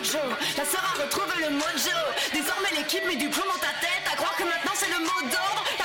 mojo. La sœur a retrouvé le mojo. Désormais l'équipe met du plomb dans ta tête. À croire que maintenant c'est le mot d'ordre.